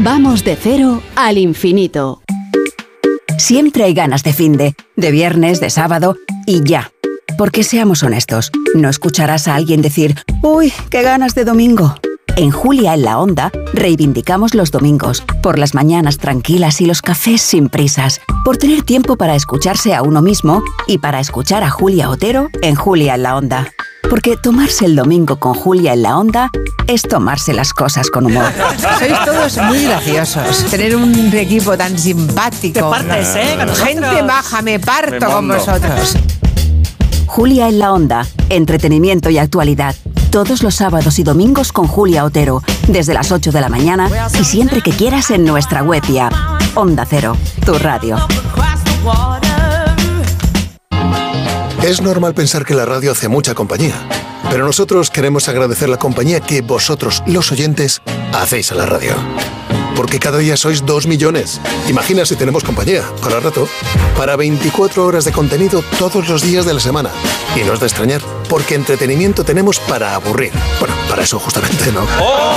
Vamos de cero al infinito. Siempre hay ganas de finde, de viernes, de sábado y ya. Porque seamos honestos, no escucharás a alguien decir «Uy, qué ganas de domingo». En Julia en la Onda reivindicamos los domingos, por las mañanas tranquilas y los cafés sin prisas, por tener tiempo para escucharse a uno mismo y para escuchar a Julia Otero en Julia en la Onda. Porque tomarse el domingo con Julia en la Onda es tomarse las cosas con humor. Sois todos muy graciosos. Tener un equipo tan simpático. Te partes, con nosotros. Gente maja, me parto con vosotros. Julia en la Onda, entretenimiento y actualidad. Todos los sábados y domingos con Julia Otero, desde las 8 de la mañana y siempre que quieras en nuestra web y app. Onda Cero, tu radio. Es normal pensar que la radio hace mucha compañía, pero nosotros queremos agradecer la compañía que vosotros, los oyentes, hacéis a la radio. Porque cada día sois 2 millones. Imagina si tenemos compañía, para rato, para 24 horas de contenido todos los días de la semana. Y no es de extrañar, porque entretenimiento tenemos para aburrir. Bueno, para eso justamente, ¿no?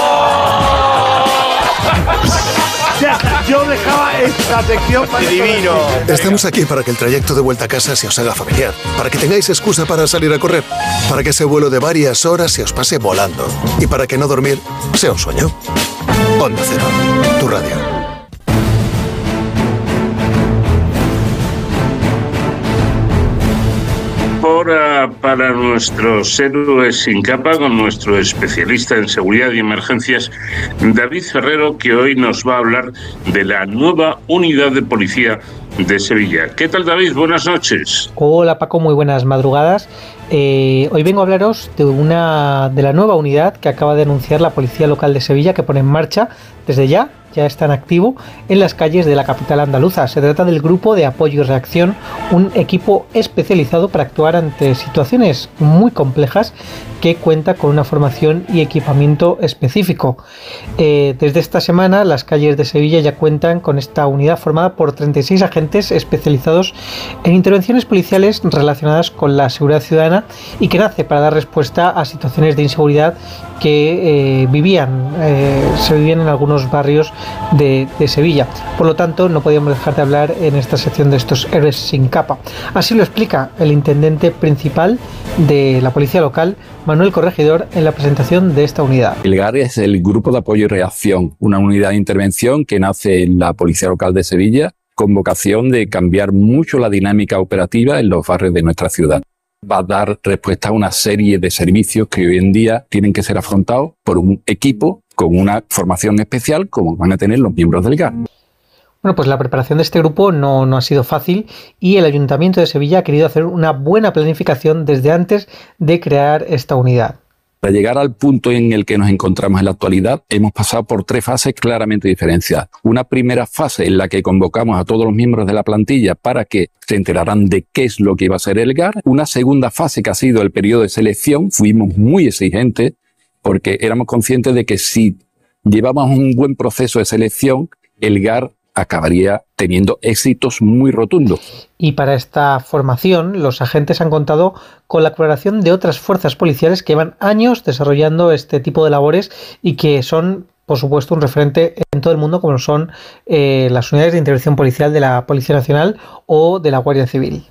Ya, yo dejaba esta sección para... ¡Divino! Estamos aquí para que el trayecto de vuelta a casa se os haga familiar, para que tengáis excusa para salir a correr, para que ese vuelo de varias horas se os pase volando y para que no dormir sea un sueño. Onda Cero, tu radio. Ahora para nuestros héroes sin capa con nuestro especialista en seguridad y emergencias, David Ferrero, que hoy nos va a hablar de la nueva unidad de policía de Sevilla. ¿Qué tal, David? Buenas noches. Hola, Paco, muy buenas madrugadas. Hoy vengo a hablaros de la nueva unidad que acaba de anunciar la Policía Local de Sevilla, que pone en marcha desde ya está en activo en las calles de la capital andaluza. Se trata del Grupo de Apoyo y Reacción, un equipo especializado para actuar ante situaciones muy complejas que cuenta con una formación y equipamiento específico. Desde esta semana las calles de Sevilla ya cuentan con esta unidad formada por 36 agentes especializados en intervenciones policiales relacionadas con la seguridad ciudadana y que nace para dar respuesta a situaciones de inseguridad que se vivían en algunos barrios de Sevilla. Por lo tanto, no podíamos dejar de hablar en esta sección de estos héroes sin capa. Así lo explica el intendente principal de la policía local, Manuel Corregidor, en la presentación de esta unidad. El GAR es el Grupo de Apoyo y Reacción, una unidad de intervención que nace en la Policía Local de Sevilla con vocación de cambiar mucho la dinámica operativa en los barrios de nuestra ciudad. Va a dar respuesta a una serie de servicios que hoy en día tienen que ser afrontados por un equipo con una formación especial como van a tener los miembros del GAR. Bueno, pues la preparación de este grupo no ha sido fácil y el Ayuntamiento de Sevilla ha querido hacer una buena planificación desde antes de crear esta unidad. Para llegar al punto en el que nos encontramos en la actualidad, hemos pasado por 3 fases claramente diferenciadas. Una primera fase en la que convocamos a todos los miembros de la plantilla para que se enteraran de qué es lo que iba a ser el GAR. Una segunda fase que ha sido el periodo de selección. Fuimos muy exigentes porque éramos conscientes de que si llevábamos un buen proceso de selección, el GAR acabaría teniendo éxitos muy rotundos. Y para esta formación, los agentes han contado con la colaboración de otras fuerzas policiales que llevan años desarrollando este tipo de labores y que son, por supuesto, un referente en todo el mundo, como son las unidades de intervención policial de la Policía Nacional o de la Guardia Civil.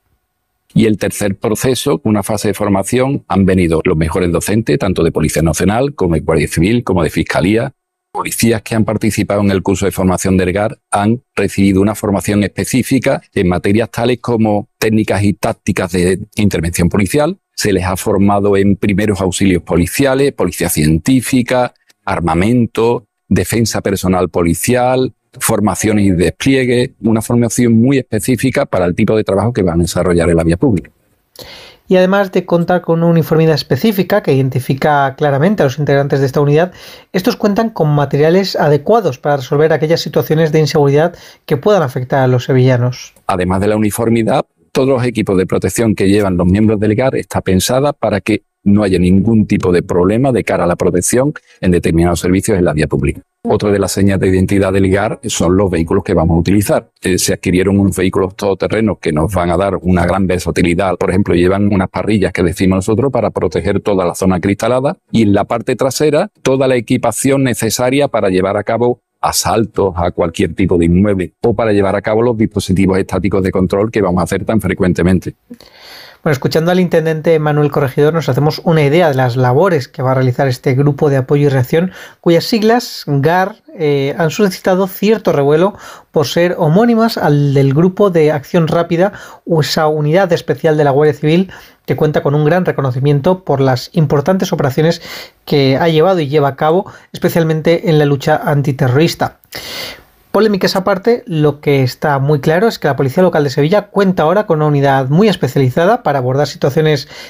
Y el tercer proceso, una fase de formación, han venido los mejores docentes, tanto de Policía Nacional como de Guardia Civil, como de Fiscalía. Policías que han participado en el curso de formación del GAR han recibido una formación específica en materias tales como técnicas y tácticas de intervención policial. Se les ha formado en primeros auxilios policiales, policía científica, armamento, defensa personal policial, formación y despliegue, una formación muy específica para el tipo de trabajo que van a desarrollar en la vía pública. Y además de contar con una uniformidad específica que identifica claramente a los integrantes de esta unidad, estos cuentan con materiales adecuados para resolver aquellas situaciones de inseguridad que puedan afectar a los sevillanos. Además de la uniformidad, todos los equipos de protección que llevan los miembros del GAR está pensada para que no haya ningún tipo de problema de cara a la protección en determinados servicios en la vía pública. Otra de las señas de identidad del GAR son los vehículos que vamos a utilizar. Se adquirieron unos vehículos todoterrenos que nos van a dar una gran versatilidad. Por ejemplo, llevan unas parrillas que decimos nosotros para proteger toda la zona cristalada y en la parte trasera toda la equipación necesaria para llevar a cabo asaltos a cualquier tipo de inmueble o para llevar a cabo los dispositivos estáticos de control que vamos a hacer tan frecuentemente. Bueno, escuchando al intendente Manuel Corregidor nos hacemos una idea de las labores que va a realizar este Grupo de Apoyo y Reacción, cuyas siglas, GAR, han suscitado cierto revuelo por ser homónimas al del Grupo de Acción Rápida o esa unidad especial de la Guardia Civil que cuenta con un gran reconocimiento por las importantes operaciones que ha llevado y lleva a cabo, especialmente en la lucha antiterrorista. Polémicas aparte, lo que está muy claro es que la Policía Local de Sevilla cuenta ahora con una unidad muy especializada para abordar situaciones